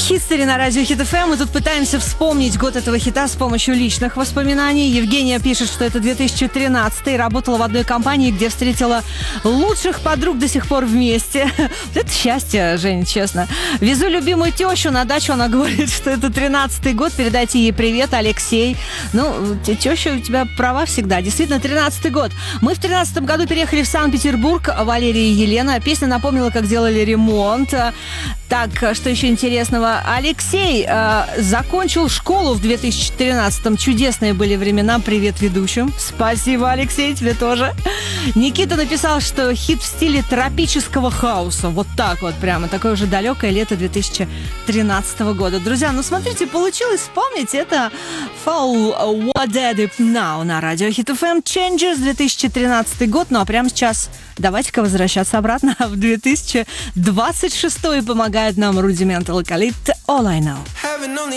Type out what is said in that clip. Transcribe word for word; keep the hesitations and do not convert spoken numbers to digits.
Хистори на радио Хит эф эм. Мы тут пытаемся вспомнить год этого хита с помощью личных воспоминаний. Евгения пишет, что это две тысячи тринадцатый. Работала в одной компании, где встретила лучших подруг, до сих пор вместе. Это счастье, Жень, честно. Везу любимую тещу на дачу. Она говорит, что это тринадцатый год. Передайте ей привет, Алексей. Ну, теща, у тебя права всегда. Действительно, тринадцатый год. Мы в тринадцатом году переехали в Санкт-Петербург. Валерия и Елена. Песня напомнила, как делали ремонт. Так, что еще интересного? Алексей э, закончил школу в две тысячи тринадцатом. Чудесные были времена. Привет ведущим. Спасибо, Алексей, тебе тоже. Никита написал, что хит в стиле тропического хаоса. Вот так вот прямо. Такое уже далекое лето две тысячи тринадцатого года. Друзья, ну смотрите, получилось вспомнить. Это Fall What Dead It Now на радио Хит эф эм. Changes, две тысячи тринадцатый год. Ну а прямо сейчас давайте-ка возвращаться обратно в две тысячи двадцать шестой. Помогает нам Rudimental Khalid All I Know.